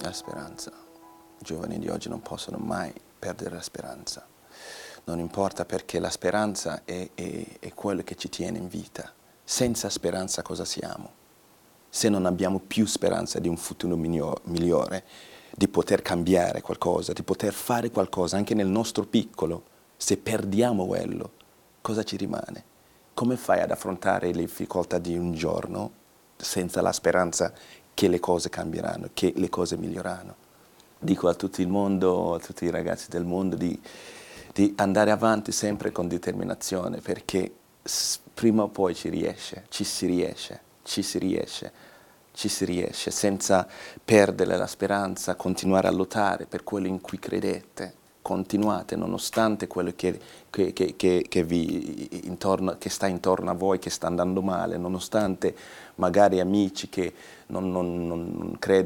La speranza. I giovani di oggi non possono mai perdere la speranza. Non importa, perché la speranza è quello che ci tiene in vita. Senza speranza cosa siamo? Se non abbiamo più speranza di un futuro migliore, di poter cambiare qualcosa, di poter fare qualcosa anche nel nostro piccolo, se perdiamo quello, cosa ci rimane? Come fai ad affrontare le difficoltà di un giorno senza la speranza che le cose cambieranno, che le cose miglioreranno? Dico a tutto il mondo, a tutti i ragazzi del mondo, di andare avanti sempre con determinazione, perché prima o poi ci riesce, ci si riesce, ci si riesce, ci si riesce, senza perdere la speranza, continuare a lottare per quello in cui credete. Continuate nonostante quello che sta intorno a voi, che sta andando male, nonostante magari amici che non credono